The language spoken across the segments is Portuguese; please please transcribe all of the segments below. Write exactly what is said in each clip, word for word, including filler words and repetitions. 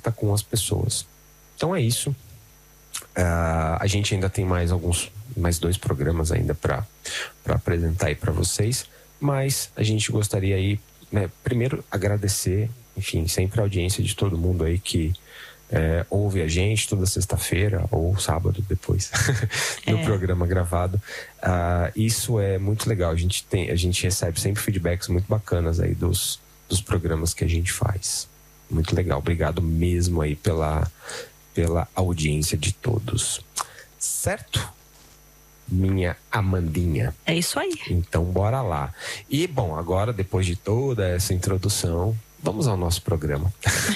conecta com as pessoas. Então é isso. Uh, a gente ainda tem mais alguns, mais dois programas ainda para para apresentar aí para vocês, mas a gente gostaria aí, né, primeiro agradecer, enfim, sempre a audiência de todo mundo aí que é, ouve a gente toda sexta-feira ou sábado depois no é. programa gravado. Uh, isso é muito legal. A gente tem, a gente recebe sempre feedbacks muito bacanas aí dos, dos programas que a gente faz. Muito legal. Obrigado mesmo aí pela pela audiência de todos. Certo? Minha Amandinha. É isso aí. Então, bora lá. E, bom, agora, depois de toda essa introdução, vamos ao nosso programa.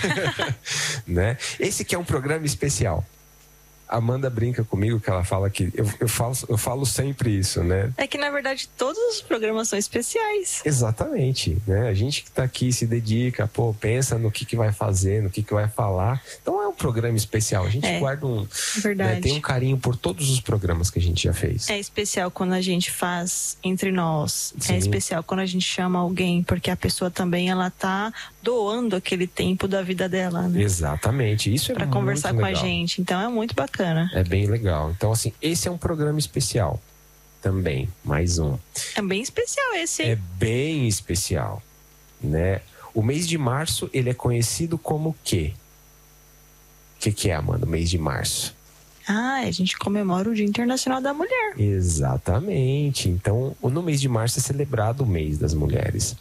Né? Esse que é um programa especial. A Amanda brinca comigo que ela fala que... Eu, eu, falo, eu falo sempre isso, né? É que, na verdade, todos os programas são especiais. Exatamente, né? A gente que tá aqui se dedica, pô, pensa no que que vai fazer, no que que vai falar. Então é um programa especial. A gente é, guarda um... Verdade. Né, tem um carinho por todos os programas que a gente já fez. É especial quando a gente faz entre nós. Sim. É especial quando a gente chama alguém, porque a pessoa também, ela tá doando aquele tempo da vida dela, né? Exatamente. Isso é pra muito conversar legal. com a gente. Então é muito bacana. É bem legal. Então, assim, esse é um programa especial também. Mais um. É bem especial esse, hein? É bem especial, né? O mês de março, ele é conhecido como o quê? O que que é, Amanda, o mês de março? Ah, a gente comemora o Dia Internacional da Mulher. Exatamente. Então, no mês de março é celebrado o mês das mulheres.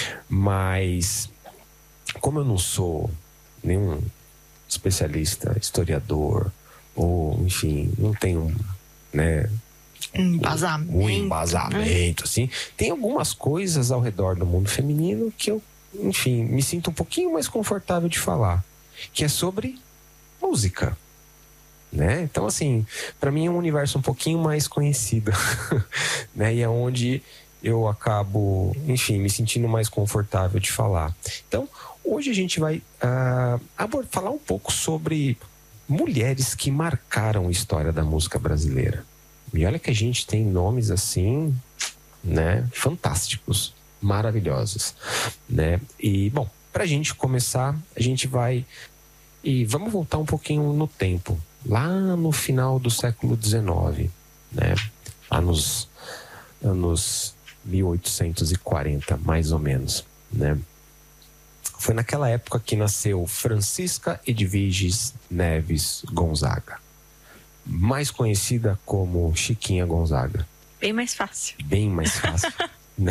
Mas, como eu não sou nenhum especialista, historiador, ou, enfim, não tenho, né, embasamento, um embasamento, assim. Tem algumas coisas ao redor do mundo feminino que eu, enfim, me sinto um pouquinho mais confortável de falar, que é sobre música, né? Então, assim, para mim é um universo um pouquinho mais conhecido, né? E é onde eu acabo, enfim, me sentindo mais confortável de falar. Então, hoje a gente vai uh, abordar, falar um pouco sobre mulheres que marcaram a história da música brasileira. E olha que a gente tem nomes assim, né, fantásticos, maravilhosos, né? E, bom, pra gente começar, a gente vai... E vamos voltar um pouquinho no tempo. Lá no final do século dezenove, né? Lá nos anos mil oitocentos e quarenta, mais ou menos, né? Foi naquela época que nasceu Francisca Edviges Neves Gonzaga, mais conhecida como Chiquinha Gonzaga. Bem mais fácil. Bem mais fácil. Né?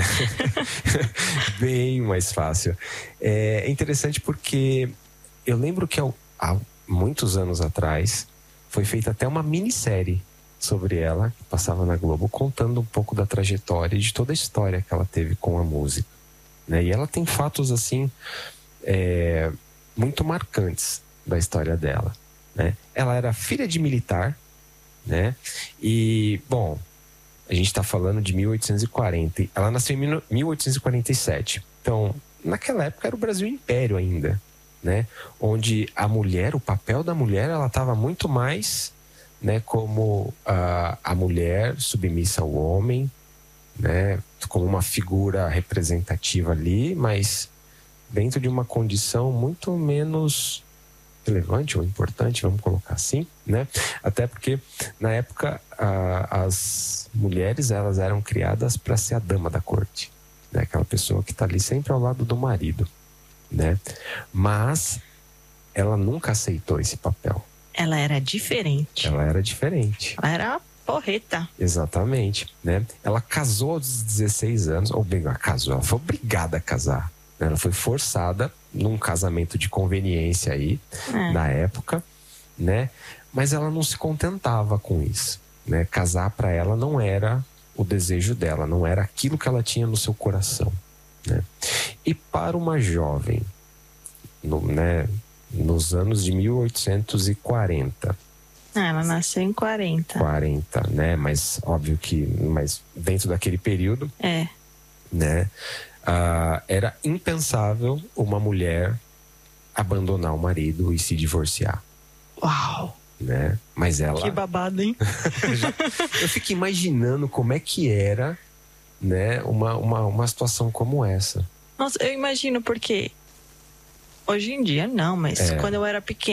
Bem mais fácil. É interessante porque eu lembro que há muitos anos atrás foi feita até uma minissérie sobre ela, que passava na Globo, contando um pouco da trajetória e de toda a história que ela teve com a música, né? E ela tem fatos assim é, muito marcantes da história dela, né? Ela era filha de militar, né? E, bom, a gente está falando de mil oitocentos e quarenta. Ela nasceu em mil oitocentos e quarenta e sete. Então, naquela época era o Brasil Império ainda, né? Onde a mulher, o papel da mulher, ela estava muito mais, né, como a, a mulher submissa ao homem, né? Como uma figura representativa ali, mas dentro de uma condição muito menos relevante ou importante, vamos colocar assim, né? Até porque na época a, as mulheres, elas eram criadas para ser a dama da corte, né? Aquela pessoa que está ali sempre ao lado do marido, né? Mas ela nunca aceitou esse papel. Ela era diferente. Ela era diferente. Ela era porreta. Exatamente, né? Ela casou aos dezesseis anos, ou bem, ela casou, ela foi obrigada a casar. Ela foi forçada num casamento de conveniência aí, é. na época, né? Mas ela não se contentava com isso, né? Casar para ela não era o desejo dela, não era aquilo que ela tinha no seu coração, né? E para uma jovem, no, né, nos anos de mil oitocentos e quarenta... Ah, ela nasceu em quarenta. quarenta, né? Mas óbvio que mas dentro daquele período... É. Né? Uh, era impensável uma mulher abandonar o marido e se divorciar. Uau! Né? Mas ela... Que babado, hein? Eu fico imaginando como é que era, né, uma, uma, uma situação como essa. Nossa, eu imagino porque... Hoje em dia não, mas é. quando eu era pequena,